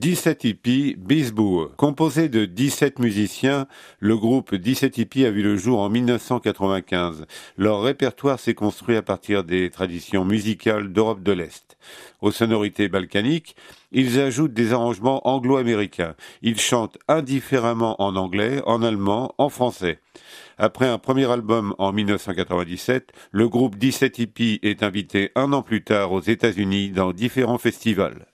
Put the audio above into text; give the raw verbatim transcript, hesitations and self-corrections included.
dix-sept hippies Bisboo. Composé de dix-sept musiciens, le groupe dix-sept hippies a vu le jour en mille neuf cent quatre-vingt-quinze. Leur répertoire s'est construit à partir des traditions musicales d'Europe de l'Est. Aux sonorités balkaniques, ils ajoutent des arrangements anglo-américains. Ils chantent indifféremment en anglais, en allemand, en français. Après un premier album en mille neuf cent quatre-vingt-dix-sept, le groupe dix-sept hippies est invité un an plus tard aux États-Unis dans différents festivals.